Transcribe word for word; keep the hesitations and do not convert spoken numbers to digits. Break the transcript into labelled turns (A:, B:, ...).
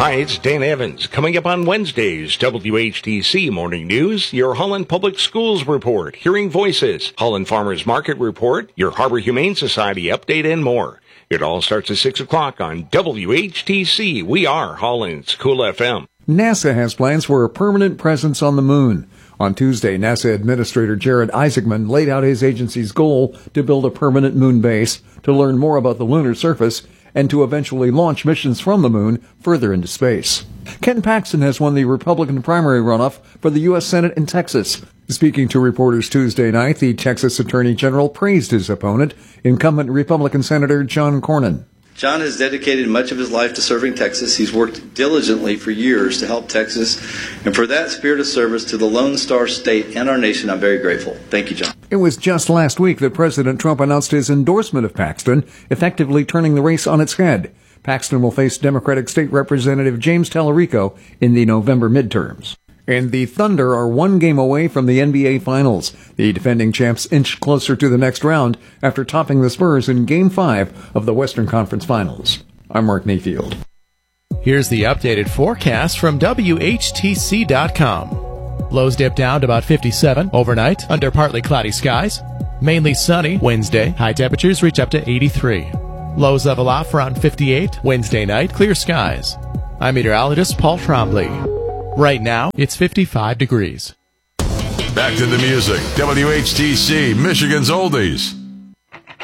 A: Hi, it's Dan Evans. Coming up on Wednesday's W H T C Morning News, your Holland Public Schools report, Hearing Voices, Holland Farmers Market report, your Harbor Humane Society update, and more. It all starts at six o'clock on W H T C. We are Holland's Cool F M.
B: NASA has plans for a permanent presence on the moon. On Tuesday, NASA Administrator Jared Isaacman laid out his agency's goal to build a permanent moon base, to learn more about the lunar surface, and to eventually launch missions from the moon further into space. Ken Paxton has won the Republican primary runoff for the U S Senate in Texas. Speaking to reporters Tuesday night, the Texas Attorney General praised his opponent, incumbent Republican Senator John Cornyn.
C: John has dedicated much of his life to serving Texas. He's worked diligently for years to help Texas. And for that spirit of service to the Lone Star State and our nation, I'm very grateful. Thank you, John.
B: It was just last week that President Trump announced his endorsement of Paxton, effectively turning the race on its head. Paxton will face Democratic State Representative James Tallarico in the November midterms. And the Thunder are one game away from the N B A Finals. The defending champs inch closer to the next round after topping the Spurs in Game five of the Western Conference Finals. I'm Mark Mayfield.
D: Here's the updated forecast from W H T C dot com. Lows dip down to about fifty-seven overnight under partly cloudy skies. Mainly sunny Wednesday. High temperatures reach up to eighty-three. Lows level off around fifty-eight. Wednesday night, clear skies. I'm meteorologist Paul Trombley. Right now, it's fifty-five degrees.
E: Back to the music. W H T C, Michigan's Oldies.